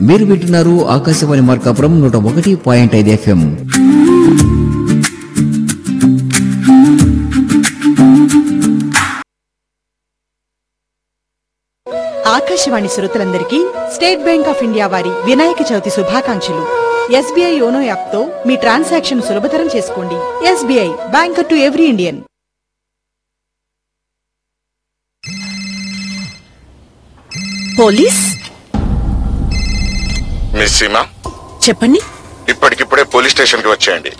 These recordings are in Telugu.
మీరు వింటున్నారు ఆకాశవాణి మార్కాపురం 101.5 FM. ఆకాశవాణి శ్రోతలందరికీ స్టేట్ బ్యాంక్ ఆఫ్ ఇండియా వారి వినాయక చవితి శుభాకాంక్షలు. ఎస్బీఐ యోనో యాప్ తో మీ ట్రాన్సాక్షన్ సులభతరం చేసుకోండి. SBI, banker to every Indian. Police miss Seema, చెప్పండి. ఇప్పటికిప్పుడే పోలీస్ స్టేషన్ కి వచ్చేయండి.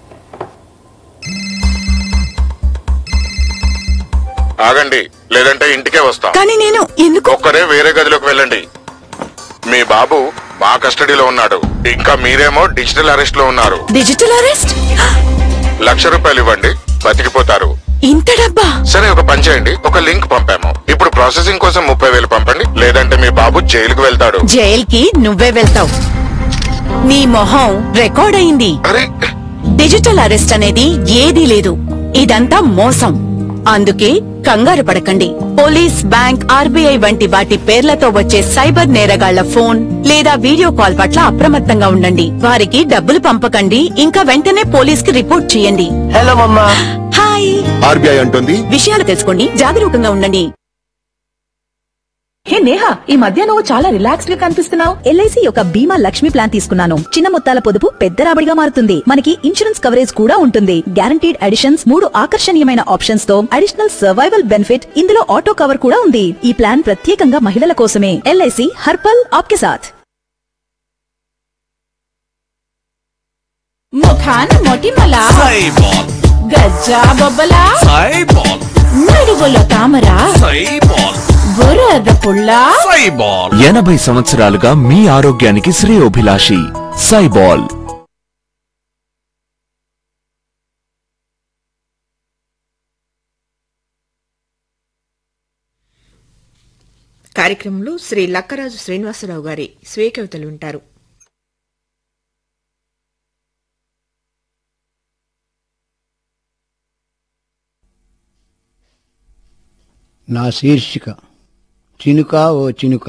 ఆగండి, లేదంటే ఇంటికే వస్తా. కానీ నేను ఎందుకు? ఒక్కరే వేరే గదిలోకి వెళ్ళండి. మీ బాబు మా కస్టడీలో ఉన్నాడు. ఇంకా మీరేమో డిజిటల్ అరెస్ట్ లో ఉన్నారు. Digital arrest? ₹1,00,000 ఇవ్వండి, బతికిపోతారు. ఇంత డబ్బా? సరే, ఒక పని చేయండి, ఒక లింక్ పంపాము. ఇప్పుడు ప్రాసెసింగ్ కోసం 30,000 పంపండి, లేదంటే మీ బాబు జైలుకు వెళ్తాడు. జైలుకి నువ్వే వెళ్తావు. నీ మొహం రికార్డ్ అయింది. అరే, డిజిటల్ అరెస్ట్ అనేది ఏదీ లేదు. ఇదంతా మోసం. అందుకే కంగారు పడకండి. పోలీస్, బ్యాంక్, ఆర్బీఐ వంటి వాటి పేర్లతో వచ్చే సైబర్ నేరగాళ్ల ఫోన్ లేదా వీడియో కాల్ పట్ల అప్రమత్తంగా ఉండండి. వారికి డబ్బులు పంపకండి. ఇంకా వెంటనే పోలీస్ కి రిపోర్ట్ చేయండి. హలో మమ్మా. హాయ్. ఆర్బీఐ అంటుంది, విషయాలు తెలుసుకోండి, జాగరూకంగా ఉండండి. హే నేహా, ఈ మధ్య నువ్వు చాలా రిలాక్స్డ్ గా కనిపిస్తున్నావు. ఎల్ఐసి యొక్క బీమా లక్ష్మి ప్లాన్ తీసుకున్నాను. చిన్న మొత్తాల పొదుపు పెద్ద రాబడిగా మారుతుంది. మనకి ఇన్సూరెన్స్ కవరేజ్ కూడా ఉంటుంది. గ్యారంటీడ్ అడిషన్స్, 3 ఆకర్షణీయమైన ఆప్షన్స్ తో అడిషనల్ సర్వైవల్ బెనిఫిట్. ఇందులో ఆటో కవర్ కూడా ఉంది. ఈ ప్లాన్ ప్రత్యేకంగా మహిళల కోసమే. ఎల్ఐసి హర్పల్ ఆప్కే సాథ్. ముఖాన్ మొటిమల, సైబాల్, గజ్జా బొబ్బల, సైబాల్, నడువుల తామర, సైబాల్, బురద పుల్ల, సైబాల్. 80 సంవత్సరాలుగా మీ ఆరోగ్యానికి శ్రేయోభిలాషి సైబాల్. కార్యక్రమంలో శ్రీ లక్కరాజు శ్రీనివాసరావు గారి స్వీయ కవితలు వింటారు. నా శీర్షిక చినుక ఓ చినుక.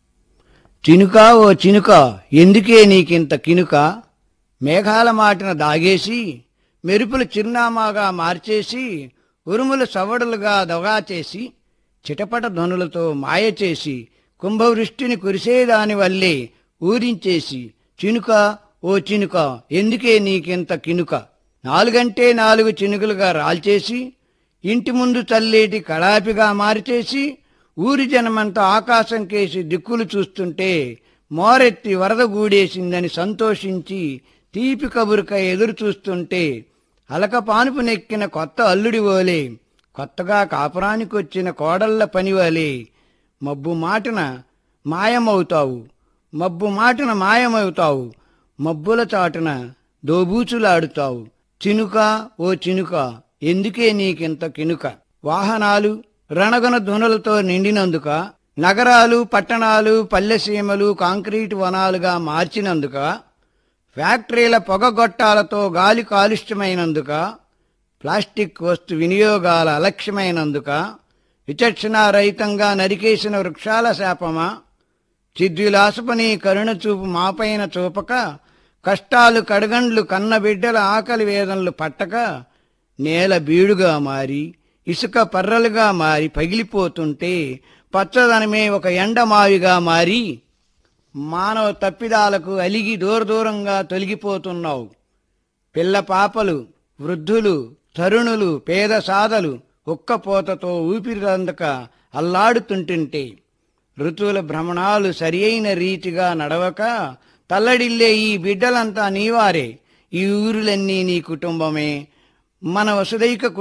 చినుక ఓ చినుక, ఎందుకే నీకింత కినుక? మేఘాల మాటిన దాగేసి, మెరుపులు చిరునామాగా మార్చేసి, ఉరుములు సవడులుగా దొగా చేసి, చిటపట ధ్వనులతో మాయ చేసి, కుంభవృష్టిని కురిసేదాని వల్లే ఊరించేసి, చినుక ఓ చినుక, ఎందుకే నీకింత కినుక? 4 4 చినుకులుగా రాల్చేసి, ఇంటి ముందు చల్లేటి కళాపిగా మార్చేసి, ఊరి జనమంతా ఆకాశం కేసి దిక్కులు చూస్తుంటే మోరెత్తి వరద గూడేసిందని సంతోషించి తీపి కబురుక ఎదురు చూస్తుంటే, అలక పానుపు నెక్కిన కొత్త అల్లుడి వోలే, కొత్తగా కాపురానికొచ్చిన కోడళ్ల పనివలే, మబ్బు మాటన మాయమవుతావు, మబ్బు మాటన మాయమవుతావు, మబ్బుల చాటున దోబూచులాడుతావు. చినుక ఓ చినుక, ఎందుకే నీకింత కినుక? వాహనాలు రణగన ధ్వనులతో నిండినందుక, నగరాలు పట్టణాలు పల్లెసీమలు కాంక్రీటు వనాలుగా మార్చినందుక, ఫ్యాక్టరీల పొగగొట్టాలతో గాలి కాలుష్యమైనందుక, ప్లాస్టిక్ వస్తు వినియోగాల అలక్ష్యమైనందుక, విచక్షణారహితంగా నరికేసిన వృక్షాల శాపమా? చిద్విలాసపని కరుణచూపు మాపైన చూపక, కష్టాలు కడగండ్లు కన్నబిడ్డల ఆకలి వేదనలు పట్టక, నేల బీడుగా మారి ఇసుక పర్రలుగా మారి పగిలిపోతుంటే, పచ్చదనమే ఒక ఎండమావిగా మారి మానవ తప్పిదాలకు అలిగి దూరంగా తొలగిపోతున్నావు. పిల్ల పాపలు, వృద్ధులు, తరుణులు, పేద సాదలు ఉక్కపోతతో ఊపిరందక అల్లాడుతుంటుంటే, ఋతువుల భ్రమణాలు సరి అయిన రీతిగా నడవక తల్లడిల్లే ఈ బిడ్డలంతా నీవారే. ఈ ఊరులన్నీ నీ కుటుంబమే. మన వసుదైక